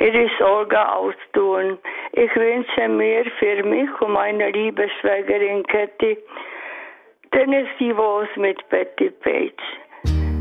ihre Sorge austun. Ich wünsche mir für mich und meine liebe Schwägerin Katie Tennessee Walls mit Betty Page.